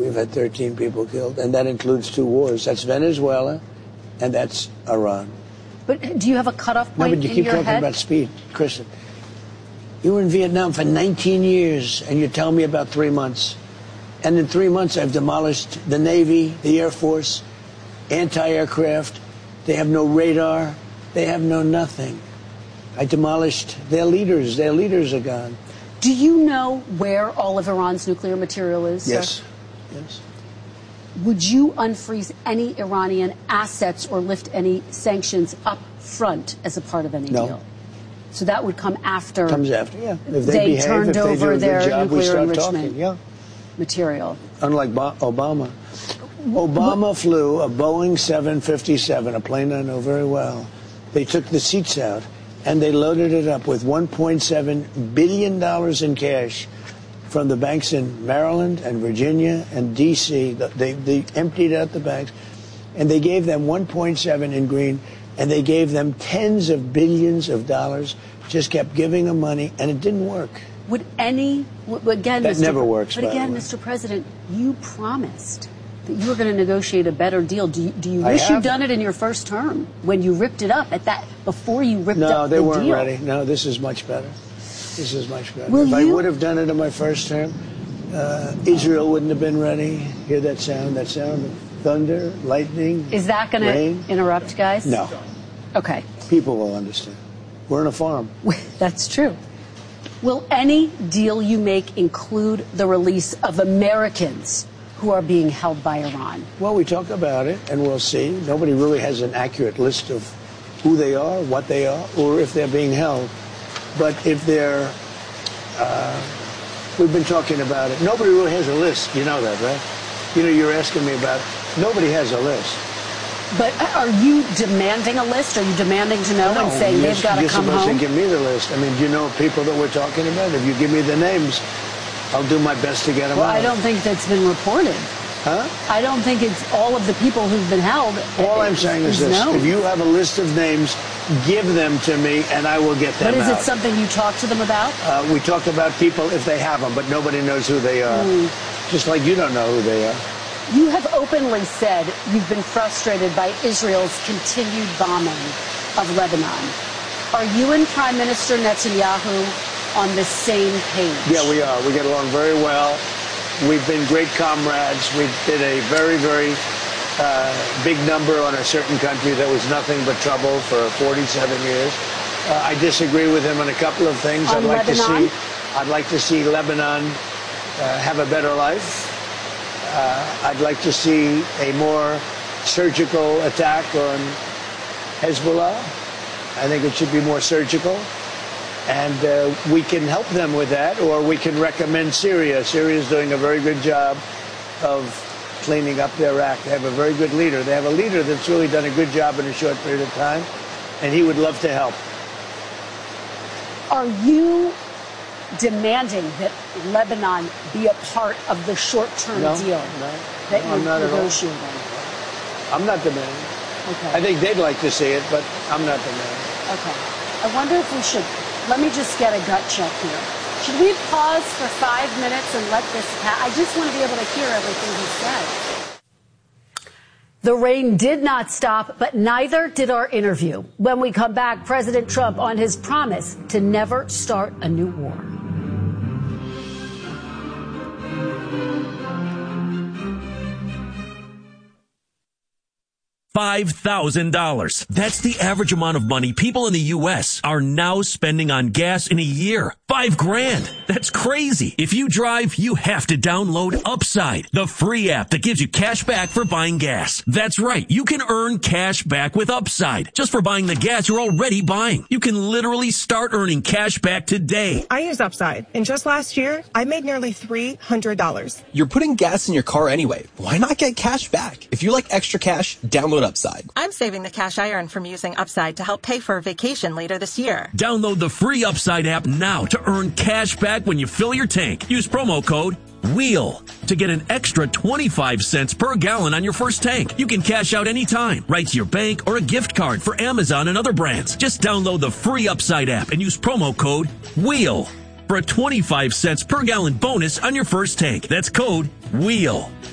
We've had 13 people killed, and that includes 2 wars. That's Venezuela, and that's Iran. But do you have a cutoff point No, but you keep talking about speed, Kristen. You were in Vietnam for 19 years, and you tell me about 3 months. And in 3 months, I've demolished the Navy, the Air Force, anti-aircraft. They have no radar. They have no nothing. I demolished their leaders. Their leaders are gone. Do you know where all of Iran's nuclear material is, Yes. sir? Yes. Would you unfreeze any Iranian assets or lift any sanctions up front as a part of any deal? So that would come after. Comes after, yeah. If they behave, turned if they over do a good their job, we nuclear start enrichment talking, yeah. material. Unlike Obama. Obama flew a Boeing 757, a plane I know very well. They took the seats out, and they loaded it up with $1.7 billion in cash from the banks in Maryland and Virginia and D.C. They emptied out the banks, and they gave them 1.7 in green, and they gave them tens of billions of dollars, just kept giving them money, and it didn't work. Would any, again, that never works. But again, Mr. President, you promised that you were going to negotiate a better deal. Do you wish you'd done it in your first term when you ripped it up at that before you ripped up the deal? No, they weren't ready. No, this is much better. This is much better. If I would have done it in my first term, Israel wouldn't have been ready. Hear that sound? That sound of thunder, lightning, Is that going to interrupt, guys? No. Okay. People will understand. We're on a farm. That's true. Will any deal you make include the release of Americans who are being held by Iran? Well, we talk about it, and we'll see. Nobody really has an accurate list of who they are, what they are, or if they're being held. But if they're, we've been talking about it. Nobody really has a list. You know that, right? You know, you're asking me about, nobody has a list. But are you demanding a list? Are you demanding to know and saying they've got to come home? You're supposed to give me the list. I mean, do you know people that we're talking about? If you give me the names, I'll do my best to get them out. Well, I don't think that's been reported. Huh? I don't think it's all of the people who've been held. All I'm saying is this. No. If you have a list of names, give them to me, and I will get them out. But is it something you talk to them about? We talk about people if they have them, but nobody knows who they are. Just like you don't know who they are. You have openly said you've been frustrated by Israel's continued bombing of Lebanon. Are you and Prime Minister Netanyahu on the same page? Yeah, we are. We get along very well. We've been great comrades. We did a very, very big number on a certain country that was nothing but trouble for 47 years. I disagree with him on a couple of things. I'd like to see Lebanon have a better life. I'd like to see a more surgical attack on Hezbollah. I think it should be more surgical. And we can help them with that, or we can recommend Syria. Syria is doing a very good job of cleaning up their act. They have a very good leader. They have a leader that's really done a good job in a short period of time, and he would love to help. Are you demanding that Lebanon be a part of the short-term deal that you're negotiating? I'm not demanding. Okay. I think they'd like to see it, but I'm not demanding. Okay. I wonder if we should, let me just get a gut check here. Should we pause for 5 minutes and let this pass? I just want to be able to hear everything he said. The rain did not stop, but neither did our interview. When we come back, President Trump on his promise to never start a new war. $5,000. That's the average amount of money people in the U.S. are now spending on gas in a year. $5,000. That's crazy. If you drive, you have to download Upside, the free app that gives you cash back for buying gas. That's right. You can earn cash back with Upside just for buying the gas you're already buying. You can literally start earning cash back today. I use Upside, and just last year, I made nearly $300. You're putting gas in your car anyway. Why not get cash back? If you like extra cash, download Upside. I'm saving the cash I earn from using Upside to help pay for a vacation later this year. Download the free Upside app now to earn cash back when you fill your tank. Use promo code WHEEL to get an extra 25 cents per gallon on your first tank. You can cash out anytime, right to your bank or a gift card for Amazon and other brands. Just download the free Upside app and use promo code WHEEL for a 25 cents per gallon bonus on your first tank. That's code WHEEL.